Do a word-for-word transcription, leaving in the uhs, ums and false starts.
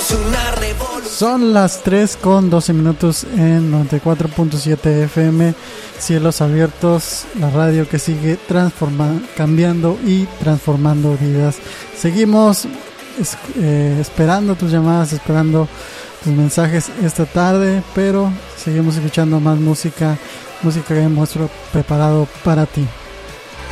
Son las tres con doce minutos en noventa y cuatro punto siete F M, Cielos Abiertos, la radio que sigue transformando, cambiando y transformando vidas. Seguimos es, eh, esperando tus llamadas, esperando tus mensajes esta tarde, pero seguimos escuchando más música, música que hemos preparado para ti.